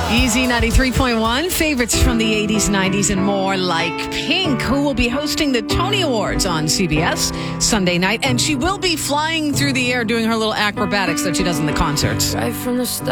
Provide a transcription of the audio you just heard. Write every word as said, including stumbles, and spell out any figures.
Easy ninety-three point one. Favorites from the eighties, nineties, and more, like Pink, who will be hosting the Tony Awards on C B S Sunday night. And she will be flying through the air doing her little acrobatics that she does in the concerts. Right from the start.